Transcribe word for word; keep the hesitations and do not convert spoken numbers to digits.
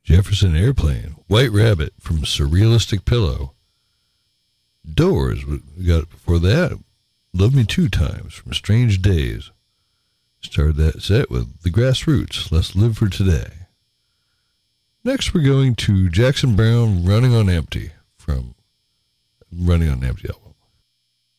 Jefferson Airplane, White Rabbit from Surrealistic Pillow. Doors, we got it before that. Love Me Two Times from Strange Days. Started that set with The Grassroots, Let's Live for Today. Next we're going to Jackson Browne, Running on Empty from Running on Empty album.